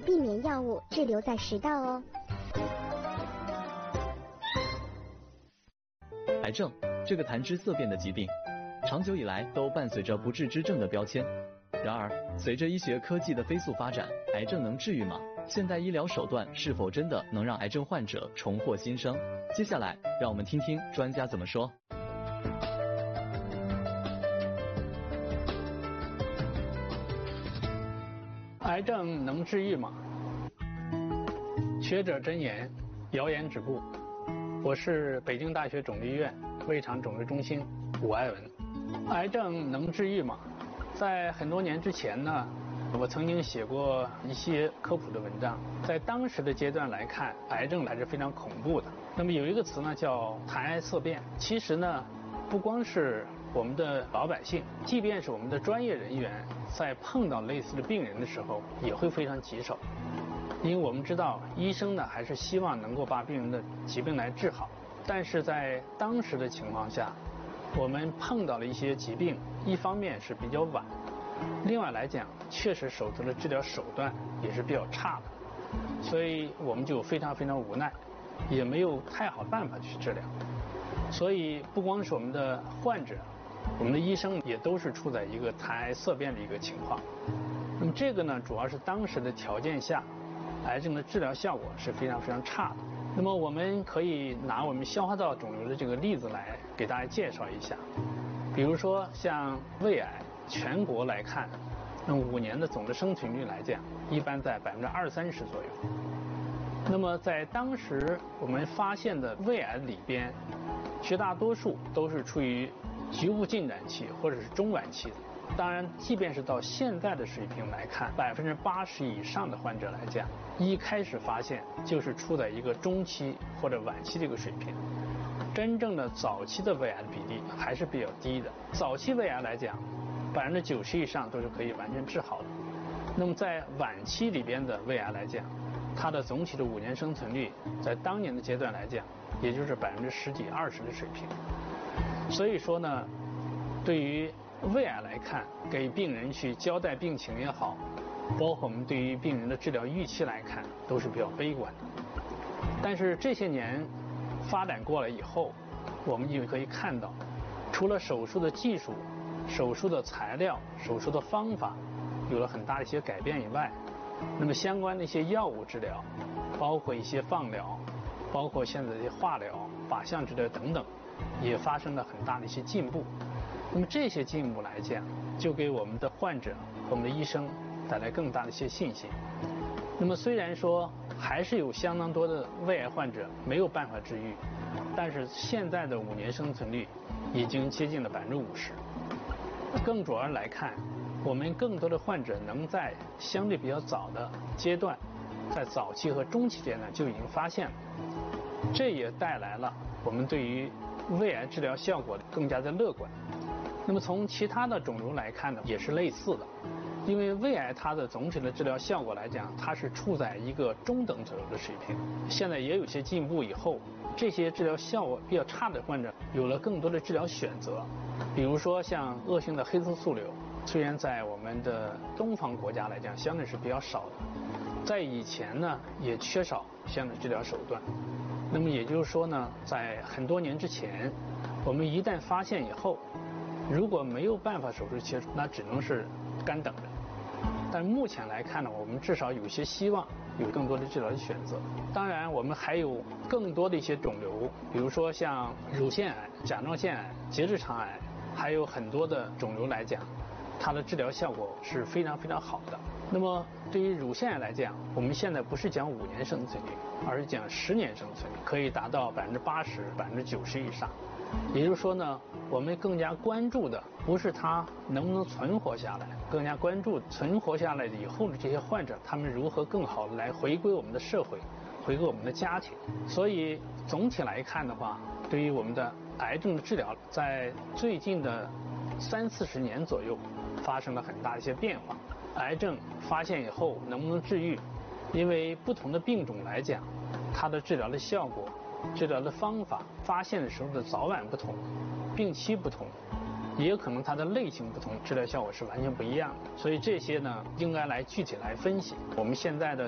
避免药物滞留在食道哦。 癌症这个谈之色变的疾病，长久以来都伴随着不治之症的标签。然而，随着医学科技的飞速发展，癌症能治愈吗？现代医疗手段是否真的能让癌症患者重获新生？接下来，让我们听听专家怎么说。 癌症能治愈吗？学者真言，谣言止步。我是北京大学肿瘤医院胃肠肿瘤中心伍爱文。癌症能治愈吗？在很多年之前呢，我曾经写过一些科普的文章。在当时的阶段来看，癌症还是非常恐怖的。那么有一个词呢叫谈癌色变。其实呢，不光是我们的老百姓，即便是我们的专业人员，在碰到类似的病人的时候，也会非常棘手。因为我们知道，医生呢还是希望能够把病人的疾病来治好，但是在当时的情况下，我们碰到了一些疾病，一方面是比较晚，另外来讲，确实手头的治疗手段也是比较差的，所以我们就非常无奈，也没有太好办法去治疗。所以不光是我们的患者，我们的医生也都是处在一个谈癌色变的一个情况。那么这个呢，主要是当时的条件下，癌症的治疗效果是非常差的。那么我们可以拿我们消化道肿瘤的这个例子来给大家介绍一下。比如说像胃癌，全国来看，那5年的总的生存率来讲，一般在20-30%左右。那么在当时我们发现的胃癌里边，绝大多数都是处于局部进展期或者是中晚期的。当然，即便是到现在的水平来看，80%以上的患者来讲，一开始发现就是处在一个中期或者晚期的一个水平。真正的早期的胃癌的比例还是比较低的。早期胃癌来讲，90%以上都是可以完全治好的。那么在晚期里边的胃癌来讲，它的总体的5年生存率，在当年的阶段来讲，也就是10几、20%的水平。所以说呢，对于胃癌来看，给病人去交代病情也好，包括我们对于病人的治疗预期来看，都是比较悲观的。但是这些年发展过来以后，我们就可以看到，除了手术的技术、手术的材料、手术的方法有了很大的一些改变以外，那么相关的一些药物治疗，包括一些放疗，包括现在的一些化疗、靶向治疗等等，也发生了很大的一些进步。那么这些进步来讲，就给我们的患者和我们的医生带来更大的一些信心。那么虽然说还是有相当多的胃癌患者没有办法治愈，但是现在的5年生存率已经接近了50%。更主要来看，我们更多的患者能在相对比较早的阶段，在早期和中期阶段就已经发现了，这也带来了我们对于胃癌治疗效果更加的乐观。那么从其他的肿瘤来看呢，也是类似的。因为胃癌它的总体的治疗效果来讲，它是处在一个中等左右的水平。现在也有些进步以后，这些治疗效果比较差的患者有了更多的治疗选择。比如说像恶性的黑色素瘤，虽然在我们的东方国家来讲相对是比较少的，在以前呢也缺少相应的治疗手段。那么也就是说呢，在很多年之前，我们一旦发现以后，如果没有办法手术切除，那只能是干等着。但目前来看呢，我们至少有些希望有更多的治疗的选择。当然，我们还有更多的一些肿瘤，比如说像乳腺癌、甲状腺癌、结直肠癌，还有很多的肿瘤来讲，它的治疗效果是非常好的。那么对于乳腺癌来讲，我们现在不是讲5年生存率，而是讲10年生存率，可以达到80%、90%以上。也就是说呢，我们更加关注的不是它能不能存活下来，更加关注存活下来以后的这些患者，他们如何更好的来回归我们的社会，回归我们的家庭。所以总体来看的话，对于我们的癌症的治疗，在最近的30-40年左右发生了很大的一些变化。癌症发现以后能不能治愈，因为不同的病种来讲，它的治疗的效果、治疗的方法、发现的时候的早晚不同，病期不同，也有可能它的类型不同，治疗效果是完全不一样的。所以这些呢，应该来具体来分析。我们现在的